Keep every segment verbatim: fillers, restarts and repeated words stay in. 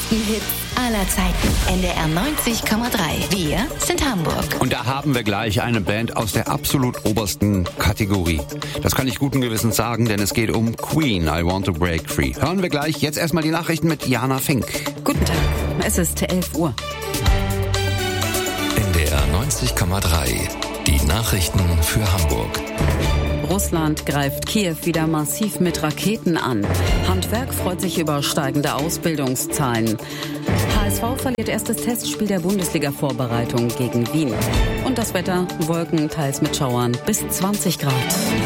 größten Hits aller Zeiten. N D R neunzig Komma drei. Wir sind Hamburg. Und da haben wir gleich eine Band aus der absolut obersten Kategorie. Das kann ich guten Gewissens sagen, denn es geht um Queen, I Want to Break Free. Hören wir gleich. Jetzt erstmal die Nachrichten mit Jana Fink. Guten Tag, es ist elf Uhr. N D R neunzig Komma drei. Die Nachrichten für Hamburg. Russland greift Kiew wieder massiv mit Raketen an. Handwerk freut sich über steigende Ausbildungszahlen. H S V verliert erstes Testspiel der Bundesliga-Vorbereitung gegen Wien. Und das Wetter, Wolken, teils mit Schauern, bis zwanzig Grad.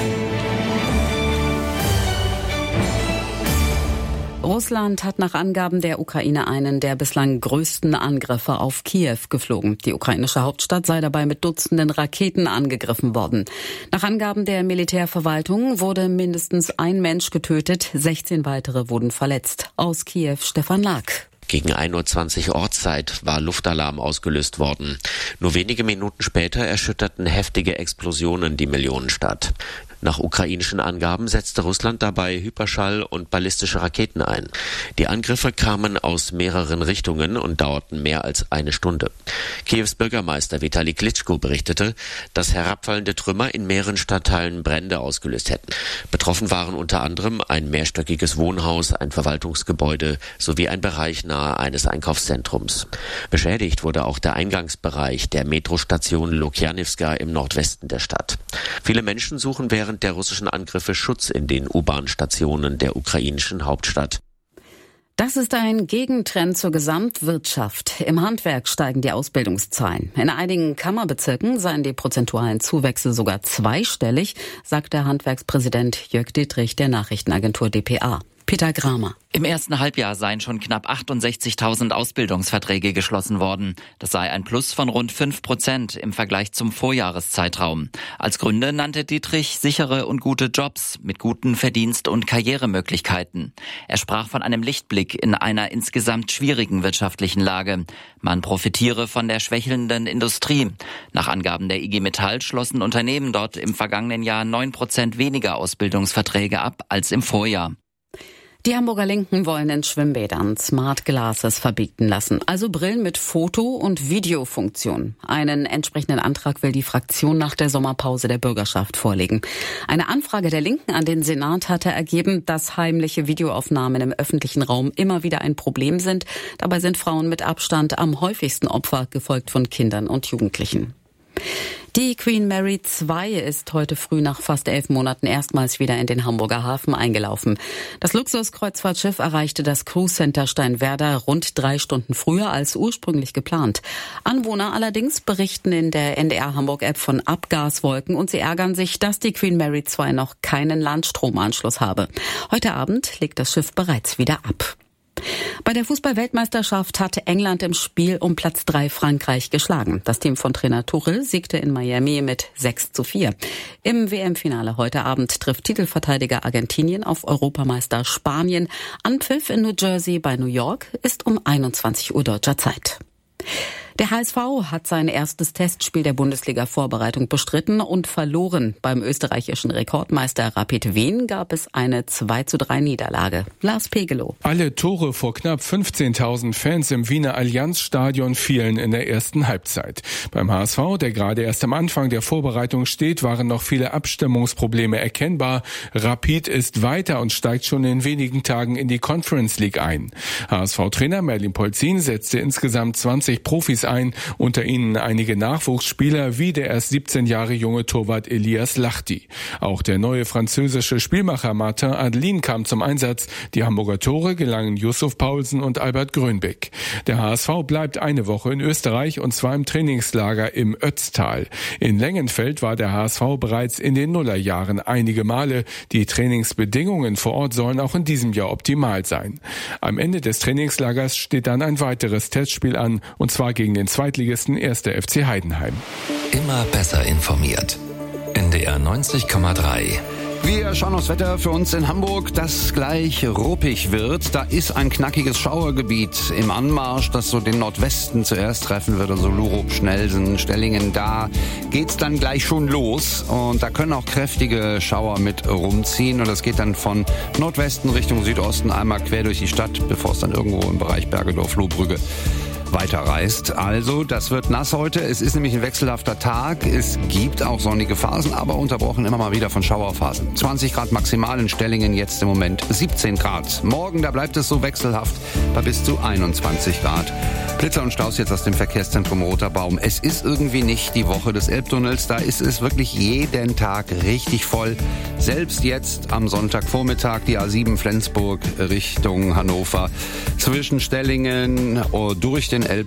Russland hat nach Angaben der Ukraine einen der bislang größten Angriffe auf Kiew geflogen. Die ukrainische Hauptstadt sei dabei mit Dutzenden Raketen angegriffen worden. Nach Angaben der Militärverwaltung wurde mindestens ein Mensch getötet, sechzehn weitere wurden verletzt. Aus Kiew Stefan Lag. Gegen ein Uhr zwanzig Ortszeit war Luftalarm ausgelöst worden. Nur wenige Minuten später erschütterten heftige Explosionen die Millionenstadt. Nach ukrainischen Angaben setzte Russland dabei Hyperschall- und ballistische Raketen ein. Die Angriffe kamen aus mehreren Richtungen und dauerten mehr als eine Stunde. Kiews Bürgermeister Vitali Klitschko berichtete, dass herabfallende Trümmer in mehreren Stadtteilen Brände ausgelöst hätten. Betroffen waren unter anderem ein mehrstöckiges Wohnhaus, ein Verwaltungsgebäude sowie ein Bereich nahe eines Einkaufszentrums. Beschädigt wurde auch der Eingangsbereich der Metrostation Lukjanivska im Nordwesten der Stadt. Viele Menschen suchen während der russischen Angriffe Schutz in den U-Bahn-Stationen der ukrainischen Hauptstadt. Das ist ein Gegentrend zur Gesamtwirtschaft. Im Handwerk steigen die Ausbildungszahlen. In einigen Kammerbezirken seien die prozentualen Zuwächse sogar zweistellig, sagt der Handwerkspräsident Jörg Dietrich der Nachrichtenagentur D P A. Peter Kramer. Im ersten Halbjahr seien schon knapp achtundsechzigtausend Ausbildungsverträge geschlossen worden. Das sei ein Plus von rund fünf Prozent im Vergleich zum Vorjahreszeitraum. Als Gründe nannte Dietrich sichere und gute Jobs mit guten Verdienst- und Karrieremöglichkeiten. Er sprach von einem Lichtblick in einer insgesamt schwierigen wirtschaftlichen Lage. Man profitiere von der schwächelnden Industrie. Nach Angaben der I G Metall schlossen Unternehmen dort im vergangenen Jahr neun Prozent weniger Ausbildungsverträge ab als im Vorjahr. Die Hamburger Linken wollen in Schwimmbädern Smart Glasses verbieten lassen, also Brillen mit Foto- und Videofunktion. Einen entsprechenden Antrag will die Fraktion nach der Sommerpause der Bürgerschaft vorlegen. Eine Anfrage der Linken an den Senat hatte ergeben, dass heimliche Videoaufnahmen im öffentlichen Raum immer wieder ein Problem sind. Dabei sind Frauen mit Abstand am häufigsten Opfer, gefolgt von Kindern und Jugendlichen. Die Queen Mary zwei ist heute früh nach fast elf Monaten erstmals wieder in den Hamburger Hafen eingelaufen. Das Luxuskreuzfahrtschiff erreichte das Cruise Center Steinwerder rund drei Stunden früher als ursprünglich geplant. Anwohner allerdings berichten in der N D R Hamburg App von Abgaswolken und sie ärgern sich, dass die Queen Mary zwei noch keinen Landstromanschluss habe. Heute Abend legt das Schiff bereits wieder ab. Bei der Fußball-Weltmeisterschaft hatte England im Spiel um Platz drei Frankreich geschlagen. Das Team von Trainer Tuchel siegte in Miami mit sechs zu vier. Im W M-Finale heute Abend trifft Titelverteidiger Argentinien auf Europameister Spanien. Anpfiff in New Jersey bei New York ist um einundzwanzig Uhr deutscher Zeit. Der H S V hat sein erstes Testspiel der Bundesliga-Vorbereitung bestritten und verloren. Beim österreichischen Rekordmeister Rapid Wien gab es eine zwei zu drei Niederlage. Lars Pegelow. Alle Tore vor knapp fünfzehntausend Fans im Wiener Allianzstadion fielen in der ersten Halbzeit. Beim H S V, der gerade erst am Anfang der Vorbereitung steht, waren noch viele Abstimmungsprobleme erkennbar. Rapid ist weiter und steigt schon in wenigen Tagen in die Conference League ein. H S V-Trainer Merlin Polzin setzte insgesamt zwanzig Profis ein, unter ihnen einige Nachwuchsspieler wie der erst siebzehn Jahre junge Torwart Elias Lachti. Auch der neue französische Spielmacher Martin Adelin kam zum Einsatz. Die Hamburger Tore gelangen Yusuf Paulsen und Albert Grönbeck. Der H S V bleibt eine Woche in Österreich und zwar im Trainingslager im Ötztal. In Lengenfeld war der H S V bereits in den Nullerjahren einige Male. Die Trainingsbedingungen vor Ort sollen auch in diesem Jahr optimal sein. Am Ende des Trainingslagers steht dann ein weiteres Testspiel an, und zwar gegen den Zweitligisten erster F C Heidenheim. Immer besser informiert. N D R neunzig Komma drei. Wir schauen aufs Wetter für uns in Hamburg, das gleich ruppig wird. Da ist ein knackiges Schauergebiet im Anmarsch, das so den Nordwesten zuerst treffen wird. Also Lurup, Schnelsen, Stellingen, da geht's dann gleich schon los. Und da können auch kräftige Schauer mit rumziehen. Und das geht dann von Nordwesten Richtung Südosten einmal quer durch die Stadt, bevor es dann irgendwo im Bereich Bergedorf-Lohbrügge weiterreist. Also, das wird nass heute. Es ist nämlich ein wechselhafter Tag. Es gibt auch sonnige Phasen, aber unterbrochen immer mal wieder von Schauerphasen. zwanzig Grad maximal in Stellingen, jetzt im Moment siebzehn Grad. Morgen, da bleibt es so wechselhaft bei bis zu einundzwanzig Grad. Blitzer und Staus jetzt aus dem Verkehrszentrum Roter Baum. Es ist irgendwie nicht die Woche des Elbtunnels. Da ist es wirklich jeden Tag richtig voll. Selbst jetzt am Sonntagvormittag die A sieben Flensburg Richtung Hannover. Zwischen Stellingen durch den Elbtunnel